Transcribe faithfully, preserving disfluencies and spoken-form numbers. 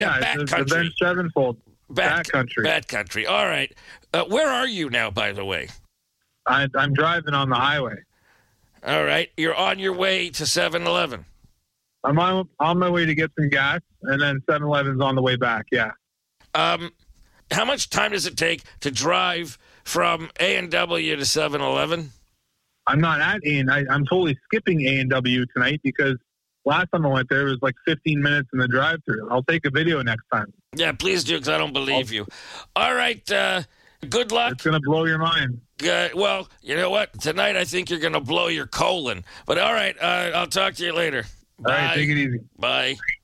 Yeah, Bat it's the country. Ben Sevenfold. Bat, Bat country. Bat country. All right. Uh, where are you now, by the way? I, I'm driving on the highway. All right. You're on your way to seven eleven. I'm on, on my way to get some gas, and then seven eleven's on the way back, yeah. Um, how much time does it take to drive from A and W to seven eleven? I'm not at A and I, I'm totally skipping A and W tonight because last time I went there, it was like fifteen minutes in the drive-thru. I'll take a video next time. Yeah, please do, because I don't believe you. All right. Uh, good luck. It's going to blow your mind. Uh, well, you know what? Tonight I think you're going to blow your colon. But all right, uh, I'll talk to you later. All right, take it easy. Bye.